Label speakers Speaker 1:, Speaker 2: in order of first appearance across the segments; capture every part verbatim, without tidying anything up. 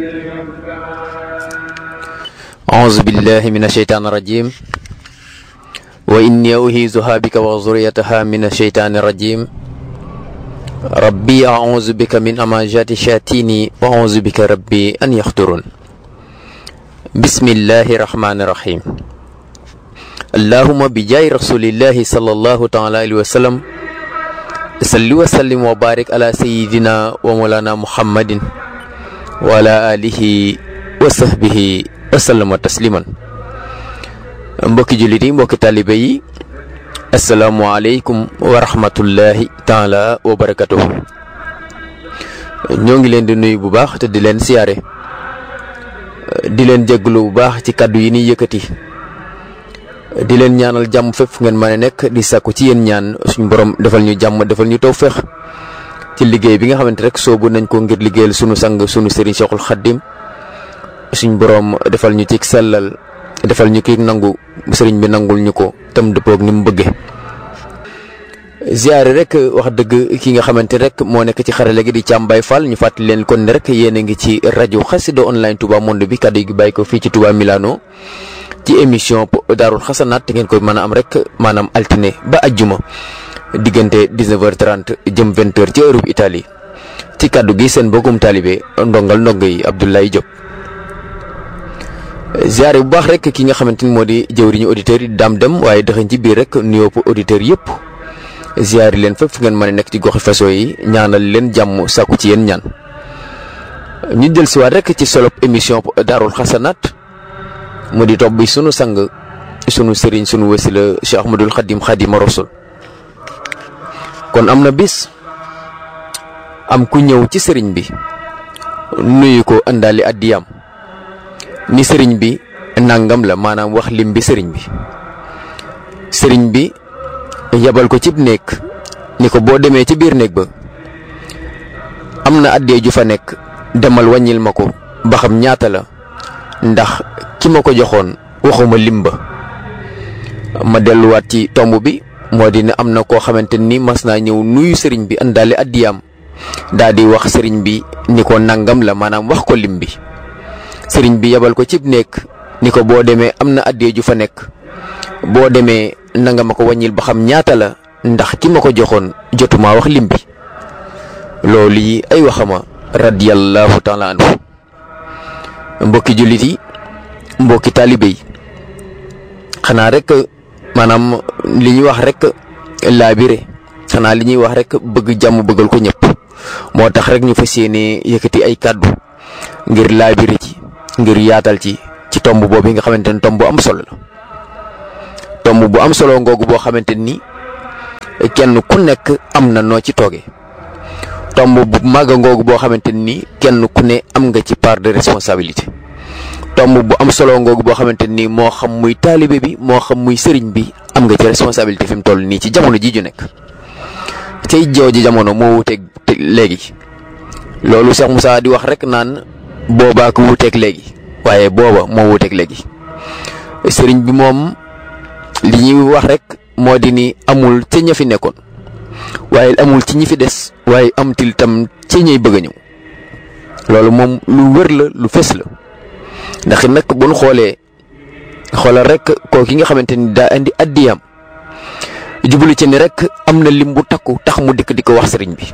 Speaker 1: أعوذ بالله من الشيطان الرجيم وإني أعيذها بك وذريتها من الشيطان الرجيم ربي أعوذ بك من همزات الشياطين وأعوذ بك ربي أن يحضرون بسم الله الرحمن الرحيم اللهم بجاه رسول الله صلى الله تعالى عليه وسلم صل وسلم وبارك على سيدنا ومولانا محمد وعلى آله وصحبه wasallama tasliman. mbokki jullit yi mbokki taalibe yi asalaamualeykum wa rahmatullahi taala wa barakatuhu. ñoo ngi leen di nuyu bu baax te di leen siyaare di leen jégalu bu baax ci kàddu yi ni yëkkati di leen ñaanal jàmm fépp fu ngeen mën a nekk di sàkku ci yéen ñaan suñu borom defal ñu jàmm defal ñu tawfeex ci liggéey bi nga xamante rek soobu nañ ko ngir liggéeyal sunu sang sunu sëriñ Cheikhul Khadim suñ borom defal ñu ci sellal defal ñu ki nangu sëriñ bi nangul ñu ko tam dëppoog ni mu bëggee. ziare rek wax dëgg ki nga xamante rek moo nekk ci xarale gi di Thiam Baye Fall ñu fàttali leen kon ne rek yéen a ngi ci rajo Xassida online Touba Monde bi kàddu gi bàyyi ko fii ci Touba Milano ci émission Daarul Xasanaat te ngeen koy mën a am rek maanaam altine ba ajjuma diggante dix-neuf heures trente jëm vingt heures ci Europe Italie ci kàddu gi seen bokkum taalibe ndongal ndongo yi Abdoulaye Diop. ziare bu baax rek ki nga xamante ni moo di jëwriñu auditeurs yi daam dem waaye dëxañ ci biir rek nuyoo auditeurs yëpp ziare leen fépp fu ngeen mën a nekk ci goxi faso yi ñaanal leen jàmm sàkku ci yéen ñaan. ñu jël siwaat rek ci solop émission Daarul Xasanaat mu di topp bi sunu sang sunu sëriñ sunu wasila Cheikh Ahmadul Xadim Xadima Rasul. kon am na bis am ku ñëw ci sëriñ bi nuyu ko àndaali addiyam ni sëriñ bi nangam la maanaam wax lim bi sëriñ bi sëriñ bi yabal ko cib néeg ni ko boo demee ci biir néeg ba am na addee ju fa nekk demal wàññil ma ko ba xam ñaata la ndax ki ma ko joxoon waxuma lim ba. ma delluwaat ci tomb bi moo di ne am na koo xamante ni mas naa ñëw nuyu sëriñ bi àndaale addiyaam daa di wax sëriñ bi ni ko nangam la maanaam wax ko lim bi. sëriñ bi yebal ko cib nekk ni ko boo demee am na addee ju fa nekk boo demee nanga ma ko wàññil ba xam ñaata la ndax ki ma ko joxoon jotuma wax lim bi. loolu yi ay waxama radiyallahu taala anhu. mbokki jullit yi mbokki taalibe yi xanaa rek maanaam li ñuy wax rek laabire xanaa li ñuy wax rek bëgg jàmm bëggal ko ñëpp moo tax rek ñu fas yéene yëkkati ay kàddu ngir laabire ci ngir yaatal ci ci tomb boobu nga xamante ni tomb bu am solo la tomb bu am solo ngoogu boo xamante ni kenn ku nekk am na noo ci toogee tomb bu màgg ngoogu boo xamante ni kenn ku ne am nga ci part de responsabilité tomb bu am solo ngoogu boo xamante ni moo xam muy taalibe bi moo xam muy sëriñ bi am nga ci responsabilité fi mu toll nii ci jamono ji ju nekk cay jooju jamono moo wuteeg léegi loolu Cheikh Moussa di wax rek naan. boobaa ko wuteeg léegi waaye booba moo wuteeg léegi sëriñ bi moom li ñuy wax rek moo di ni amul ca ña fi nekkoon waaye amul ci ñi fi des waaye amtil tam ca ñay bëgg a ñëw loolu moom lu wër la lu fës la ndax nag bu ñu xoolee xoolal rek koo ki nga xamante ni daa indi addiyam jublu ci ni rek am na lim bu takku tax mu dikk di ko wax sëriñ bi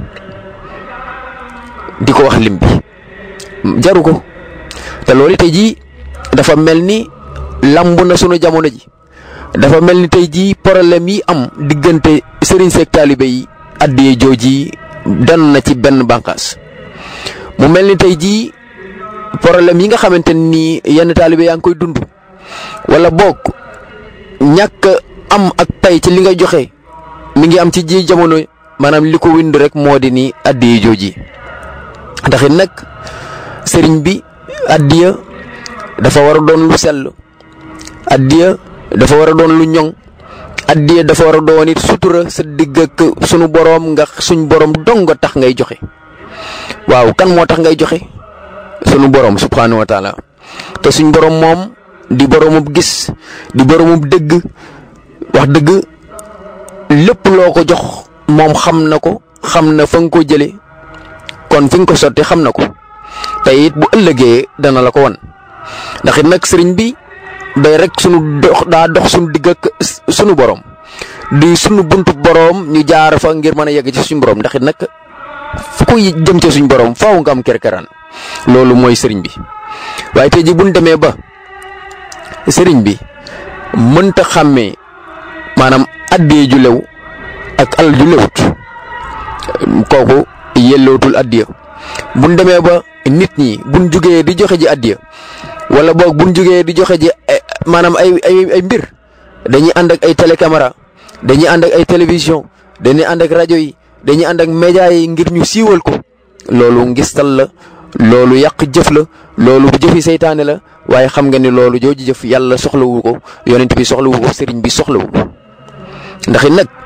Speaker 1: di ko wax lim bi. jaru ko te loolu tey jii dafa mel ni lamb na sunu jamono ji dafa mel ni tey jii problème yi am diggante sëriñ seeg taalibe yi addiyee jooji dan na ci benn bànqaas mu mel ni tey jii problème yi nga xamante ni yenn taalibe yaa ngi koy dund wala boog ñàkk am ak pay ci li nga joxe mi ngi am ci ji jamono maanaam li ko wind rek moo di ni addiyee jooji ndax it nag sëriñ bi addiya dafa war a doon lu sell addiya dafa war a doon lu ñoŋ addiya dafa war a doon it sutura sa digg ak sunu boroom nga suñ boroom dong nga tax ngay joxe waaw kan moo tax ngay joxe sunu boroom subhanahu wa taala te suñ boroom moom di boroomub gis di boroomub dëgg wax dëgg lépp loo ko jox moom xam na ko xam na fa nga ko jële kon fi nga ko sotti xam na ko te it bu ëllëgee dana la ko wan ndax it nag sëriñ bi day rek sunu dox daa dox sunu digg ak sunu borom di sunu buntu borom ñu jaar fa ngir mën a yegg ci suñu borom ndax it nag fu ko jëm ci suñu borom faaw nga am kerkeraan loolu mooy sëriñ bi. waaye tey ji buñ demee ba sëriñ bi mënta xàmmee maanaam addee ju lew ak alal ju lewut kooku yellootul addiya buñ demee ba nit ñi buñ jugee di joxe ji addiya wala boog buñ jugee di joxe ji maanaam ay ay ay mbir dañuy ànd ak ay télécaméra dañuy ànd ak ay télévision dañuy ànd ak rajo yi dañuy ànd ak média yi ngir ñu siiwal ko loolu ngistal la loolu yàq jëf la loolu bu jëfi seytaane la waaye xam nga ni loolu jooju jëf yàlla soxlawu ko yonent bi soxlawu ko sëriñ bi soxlawu ko ndax it nag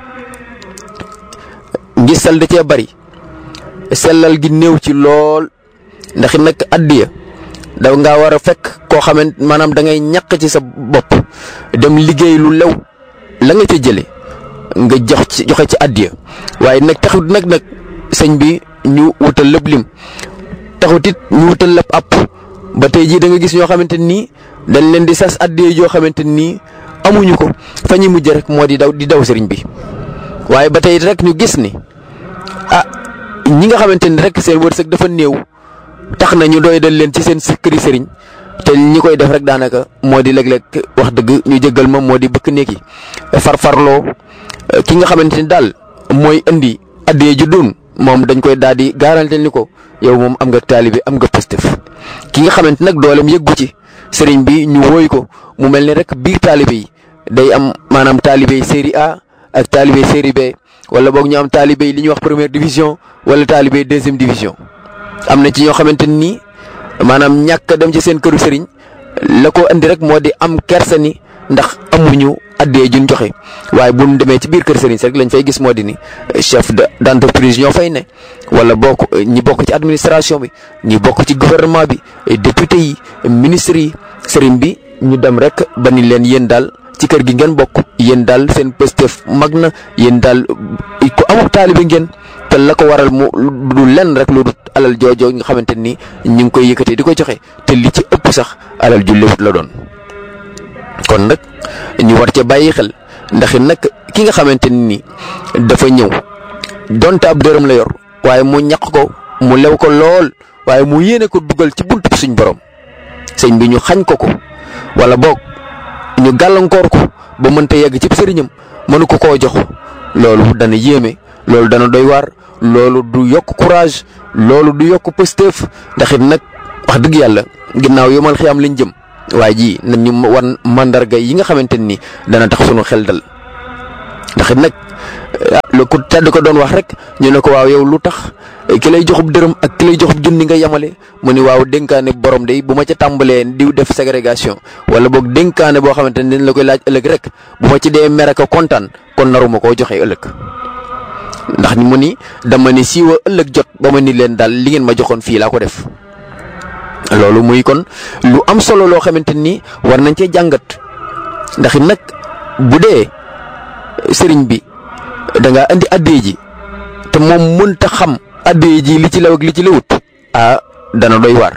Speaker 1: ngistal da cee bari sellal gi néew ci lool ndax it nag addiya da ngaa war a fekk koo xamante maanaam da ngay ñàq ci sa bopp dem liggéey lu lew la nga ca jële nga jox ci joxe ci addiya waaye nag taxut nag nag sëñ bi ñu wutal lépp lim taxut it ñu wutal lépp app ba tey jii da nga gis ñoo xamante nii dañ leen di sas addiya yoo xamante nii amuñu ko fa ñuy mujj rek moo di daw di daw sëriñ bi waaye ba tey rek ñu gis ni ah ñi nga xamante ni rek seen wërsëg dafa néew tax na ñu doy dal leen ci seen këri sëriñ te ñi koy def rek daanaka moo di léeg-léeg wax dëgg ñu jéggal ma moo di bëkk néeg yi farfarloo ki nga xamante ni daal mooy indi addiya ju doon moom dañ koy daal di garanti ni ko yow moom am nga taalibe am nga pastef ki nga xamante nag dooleem yëggu ci sëriñ bi ñu wooy ko mu mel ni rek biir taalibe yi day am maanaam taalibe yi série A ak taalibe yi série B wala boog ñu am taalibe yi li ñuy wax première division wala taalibe yi deuxième division. am na ci ñoo xamante ni maanaam ñàkk dem ci seen këru sëriñ la ko andi rek moo di am kersa ni ndax amuñu addee juñ joxe waaye bu ñu demee ci biir kër sëriñ si rek lañ fay gis moo di ni chef de d'entreprise ñoo fay ne wala bokk ñi bokk ci administration bi ñi bokk ci gouvernement bi député yi ministre yi sëriñ bi ñu dem rek ba ni leen yéen daal ci kër gi ngeen bokk yéen daal seen pëstef mag na yéen daal ku amul taalibe ngeen te la ko waral mu du lenn rek lu dul alal joojoo nga xamante ni ñu ngi koy yëkkatee di ko joxe te li ci ëpp sax alal ju lewut la doon. kon nag ñu war ca bàyyi xel ndax nag ki nga xamante ni dafa ñëw donte ab dërëm la yor waaye mu ñaq ko mu lew ko lool waaye mu yéene ko dugal ci buntu suñ borom sëñ bi ñu xañ ko ko wala boog ñu gàllankoor ko ba mënta yegg ci sëriñam mënu ko koo jox loolu dana yéeme loolu dana doy waar loolu du yokk courage loolu du yokk pësteef ndax it nag wax dëgg yàlla ginnaaw yomal xiyam liñ jëm waaye ji nañ ñu wan mandarga yi nga xamante ni dana tax sunu xel dal ndax it nag lu ko tedd ko doon wax rek ñu ne ko waaw yow lu tax ki lay joxub dërëm ak ki lay joxub junni nga yemale mu ni waaw dénkaane borom day bu ma ca tàmbalee di def ségrégation wala boog dénkaane boo xamante ni dañ la koy laaj ëllëg rek bu ma ci dee mere ko kontaan kon naruma koo joxe ëllëg ndax ni mu ni dama ni siiwa ëllëg jot ba ma ni leen daal li ngeen ma joxoon fii laa ko def loolu muy kon lu am solo loo xamante ni war nañ cee jàngat ndax it nag bu dee sëriñ bi da ngaa indi addee ji te moom mënta xam addee ji li ci law ak li ci lawut ah dana doy waar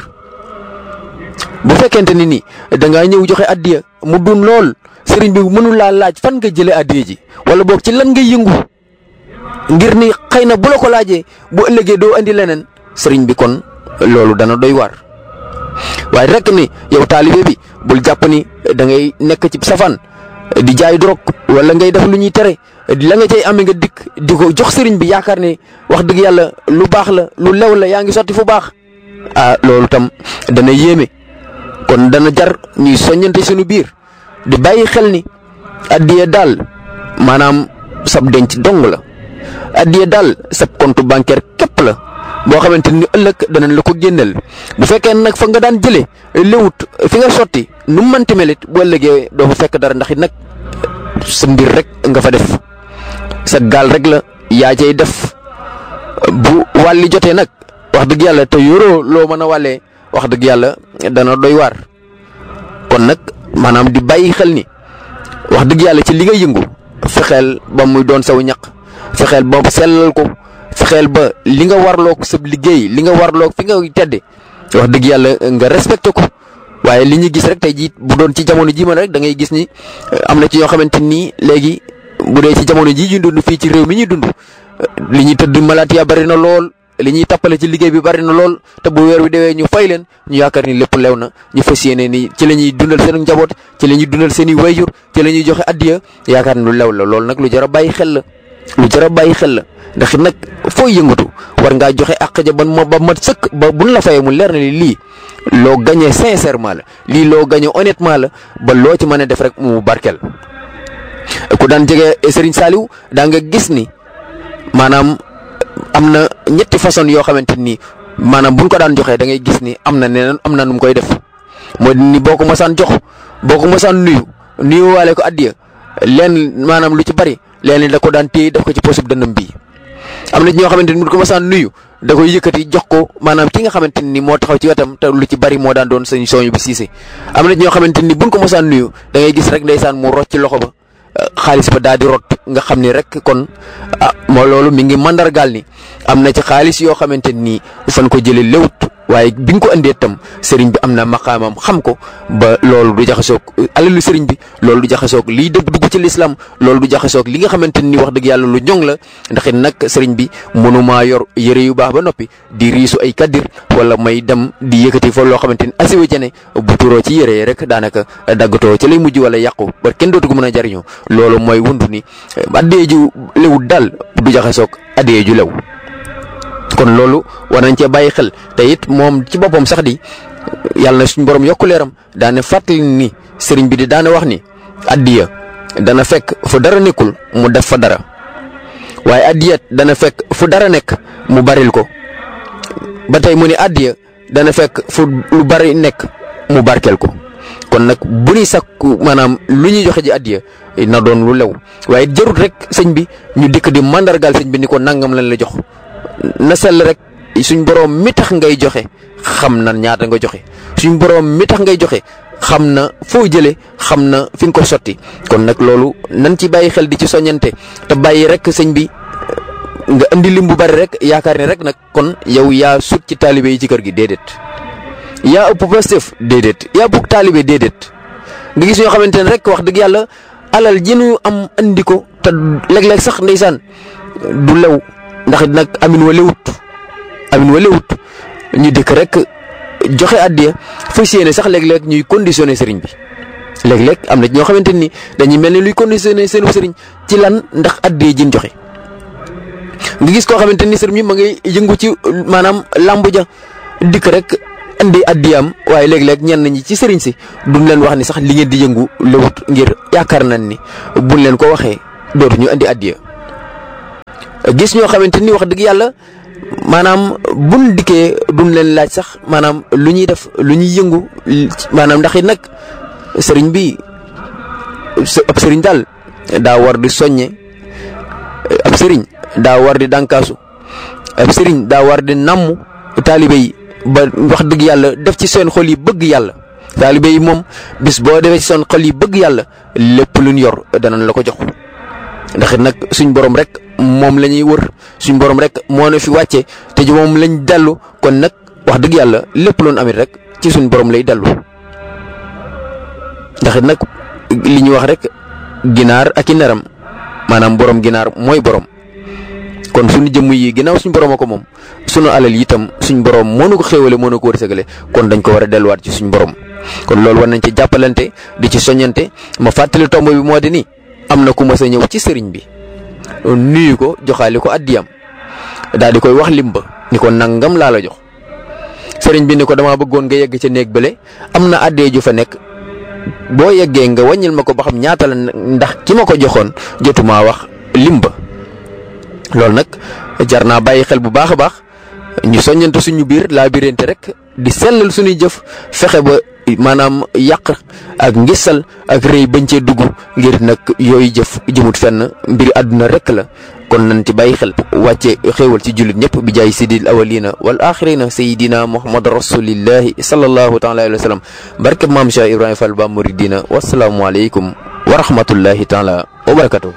Speaker 1: bu fekkente ni ni da ngaa ñëw joxe addiya mu dun lool sëriñ bi mënul laa laaj fan nga jëlee addee ji wala boog ci lan nga yëngu ngir ni xëy na bu la ko laajee bu ëllëgee doo andi leneen sëriñ bi kon loolu dana doy waar waaye rek ni yow taalibe bi bul jàpp ni da ngay nekk ci safaan di jaay drogue wala ngay def lu ñuy tere la nga cay amee nga dikk di ko jox sëriñ bi yaakaar ne wax dëgg yàlla lu baax la lu lew la yaa ngi sotti fu baax ah loolu tam dana yéeme kon dana jar ñuy soññante suñu biir di bàyyi xel ni addiya daal maanaam sab denc dong la addiya daal sab compte bancaire képp la boo xamante ni ëllëg danañ la ko génneel bu fekkee nag fa nga daan jëlee léwut fi nga sotti nu mu mënti melit bu ëllëgee doo fa fekk dara ndax it nag sa mbir rek nga fa def sa gaal rek la yaa cay def bu wàlli jotee nag wax dëgg yàlla te yoroo loo mën a wàllee wax dëgg yàlla dana doy waar kon nag maanaam di bàyyi xel ni wax dëgg yàlla ci li nga yëngu fexeel ba muy doon saw ñaq fexeel ba sellal ko fexeel ba li nga warloog sa liggéey li nga warloog fi nga tedde wax dëgg yàlla nga respecté ko. waaye li ñu gis rek tey jii bu doon ci jamono ji man rek da ngay gis ni am na ci ñoo xamante ni léegi bu dee ci jamono ji ñu dund fii ci réew mi ñuy dund li ñuy tëdd malaat ya bari na lool li ñuy tappale ci liggéey bi bari na lool te bu weer wi dewee ñu fay leen ñu yaakaar ni lépp lew na ñu fas yéene ni ci la ñuy dundal seen njaboot ci la ñuy dundal seen i wayjur ci la ñuy joxe addiya yaakaar ni lu lew la loolu nag lu jar a bàyyi xel la lu jar a bàyyi xel la ndax nag foo yëngatu war ngaa joxe àq ja ba ba mat sëkk ba buñ la fayee mu leer na ni lii loo gagné sincèrement la lii loo gagné honnêtement la ba loo ci mën a def rek mu barkeel ku daan jege Serigne Saliou daa nga gis ni maanaam am na ñetti façon yoo xamante ni maanaam buñ ko daan joxee da ngay gis ni am na neneen am na nu mu koy def mooy ni boo ko mosaan jox boo ko mosaan nuyu nuyu waale ko addiya leen maanaam lu ci bari leen da ko daan téye def ko ci posub dënnam bii. am na ci ñoo xamante ni bu ko mosaan nuyu da koy yëkkati jox ko maanaam ki nga xamante ni moo taxaw ci wetam te lu ci bari moo daan doon sëñ sooñu bi siise am na ci ñoo xamante ni buñ ko mosaan nuyu da ngay gis rek ndeysaan mu rocc ci loxo ba xaalis ba daal di rot nga xam ni rek kon ah moo loolu mi ngi mandargaal ni am na ci xaalis yoo xamante ni fan ko jëlee léwut waaye bi nga ko andee tam sëriñ bi am na maqaamam xam ko ba loolu du jaxasoog alalu sëriñ bi loolu du jaxasoog liy dëgg dugg ci lislaam loolu du jaxasoog li nga xamante ni wax dëgg yàlla lu ñoŋ la ndax it nag sëriñ bi mënumaa yor yëre yu baax ba noppi di riisu ay kaddir wala may dem di yëkkati fa loo xamante ni asiwe ca ne bu turoo ci yëre yi rek daanaka daggatoo ci lay mujj wala yàqu ba kenn dootu ko mën a jariñoo loolu mooy wundu ni addee ju lewut daal du jaxasoog addee ju lew kon loolu war nañ cee bàyyi xel te it moom ci boppam sax di yàlla na suñu borom yokku leeram daane fàttali ni sëriñ bi di daane wax ni addiya dana fekk fu dara nekkul mu def fa dara waaye addiya dana fekk fu dara nekk mu baril ko ba tey mu ni addiya dana fekk fu lu bari nekk mu barkeel ko kon nag bu ñuy sakku maanaam lu ñuy joxe ji addiya na doon lu lew waaye jarut rek sëñ bi ñu dikk di mandargaal sëñ bi ni ko nangam lañ la jox na sell rek suñ boroom mi tax ngay joxe xam na ñaata nga joxe suñ boroom mi tax ngay joxe xam na foo jëlee xam na fi nga ko sotti kon nag loolu nan ci bàyyi xel di ci soññante te bàyyi rek sëñ bi nga indi lim bu bari rek yaakaar ne rek nag kon yow yaa sut ci taalibe yi ci kër gi déedéet yaa ëpp Pastef déedéet yaa ëpp taalibe déedéet nga gis ñoo xamante ne rek wax dëgg yàlla alal ji ñu am andi ko te léeg-léeg sax ndeysaan du lew ndax nag amin wa lewut amin wa lewut ñu dëkk rek joxe addiya fas yéene sax léeg-léeg ñuy conditionné sëriñ bi léeg-léeg am na ñoo xamante ni dañuy mel ni luy conditionné seenu sëriñ ci lan ndax addiya jin joxe nga gis koo xamante ni sëriñ bi ma ngay yëngu ci maanaam làmb ja dikk rek andi addiyaam waaye léeg-léeg ñenn ñi ci sëriñ si duñ leen wax ni sax li ngeen di yëngu lewut ngir yaakaar nañ ni buñ leen ko waxee dootu ñu andi addiya gis ñoo xamante ni wax dëgg yàlla maanaam buñ dikkee duñ leen laaj sax maanaam lu ñuy def lu ñuy yëngu maanaam ndax it nag sëriñ bi ab sëriñ daal daa war di soññe ab sëriñ daa war di dànkaasu ab sëriñ daa war di namm taalibe yi ba wax dëgg yàlla def ci seen xol yi bëgg yàlla taalibe yi moom bis boo defee ci seen xol yi bëgg yàlla lépp luñ yor danañ la ko jox ndax it nag suñ borom rek moom la ñuy wër suñ borom rek moo na fi wàcce te ji moom lañ dellu kon nag wax dëgg yàlla lépp loon amit rek ci suñ borom lay dellu ndax it nag li ñuy wax rek ginaar ak i neram maanaam borom ginaar mooy borom kon suñu jëmm yi ginnaaw suñ borom a ko moom suñu alal itam suñ borom moo nu ko xéewale moo nu ko wërsëgale kon dañ ko war a delluwaat ci suñ borom kon loolu war nañ ci jàppalante di ci soññante ma fàttali tomb bi moo di ni am na ku mas a ñëw ci sëriñ bi nuyu ko joxaale ko addiyam daal di koy wax lim ba ni ko nangam laa la jox sëriñ bi ni ko damaa bëggoon nga yegg ca néeg bële am na addee ju fa nekk boo yeggee nga wàññil ma ko ba xam ñaata la ndax ki ma ko joxoon jotumaa wax lim ba loolu nag jar naa bàyyi xel bu baax a baax ñu soññante suñu biir laa birante rek di sellal suñuy jëf fexe ba maanaam yàq ak ngisal ak rëy bañ cee dugg ngir nag yooyu jëf jëmut fenn mbiri àdduna rek la kon nañ ci bàyyi xel wàcce xéewal ci jullit ñëpp bi jaay sidil awalina wal axirina sayidina muhammad rasulillahi sallallahu taala alayhi wa sallam barkeb maam Cheikh Ibrahima Fall ba muridina wasalaamualeykum wa rahmatullahi taala wa barakatuh